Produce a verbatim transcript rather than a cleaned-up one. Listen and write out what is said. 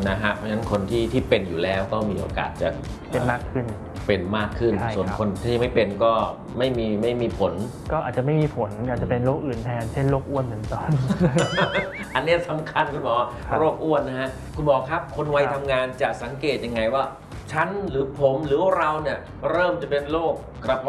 นะฮะเพราะฉะนั้นคนที่ที่เป็นอยู่แล้วก็มีโอกาสจะเป็นมากขึ้นเป็นมากขึ้นส่วนคนที่ไม่เป็นก็ไม่มีไม่มีผลก็อาจจะไม่มีผลอาจจะเป็นโรคอื่นแทนเช่นโรคอ้วนเป็นต้นอันนี้สำคัญคุณหมอโรคอ้วนนะฮะคุณหมอครับคนวัยทำงานจะสังเกตยังไงว่าฉันหรือผมหรือเราเนี่ยเริ่มจะเป็นโรคกระเพาะ